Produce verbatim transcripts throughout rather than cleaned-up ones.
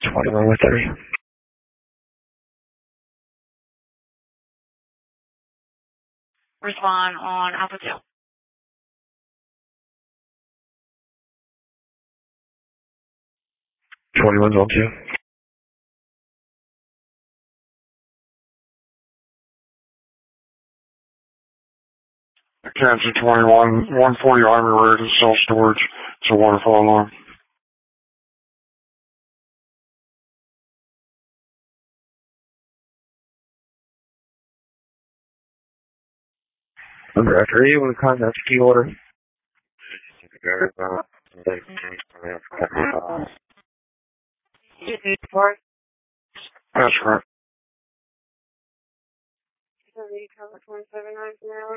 twenty-one with thirty. Respond on Alpha two. twenty-one's on two. Kansas twenty-one, one forty Army Road is self-storage. It's a waterfall alarm. Number after, are you able to contact the key order? That's correct. twenty-seven miles an hour.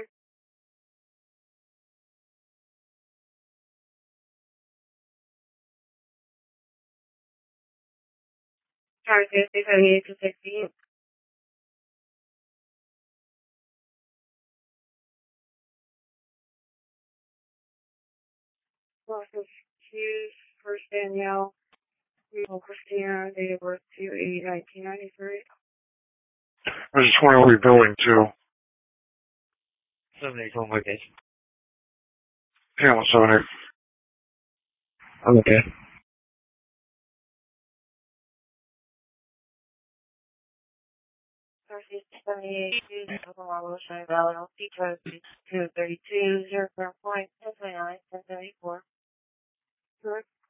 Tower safety seventy-eight to sixty. Losses Hughes, first Danielle, Middle Christina, date of birth two eight nineteen ninety-three. This is twenty-one building two. seven eight on location. Yeah, seven eight. I'm okay. Tower safety seventy-eight, Hughes, Oklahoma, Shine Valley, L C, Tower two thirty-two, zero four point, ten twenty-nine, ten seventy-four. Correct.